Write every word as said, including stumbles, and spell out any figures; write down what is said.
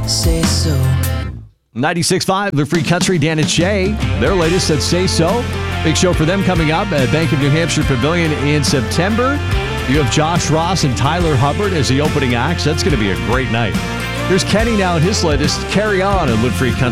Say so. ninety-six point five, the Free Country, Dan and Shay. Their latest at Say So. Big show for them coming up at Bank of New Hampshire Pavilion in September. You have Josh Ross and Tyler Hubbard as the opening acts. That's going to be a great night. Here's Kenny now and his latest, Carry On, and Live Free Country.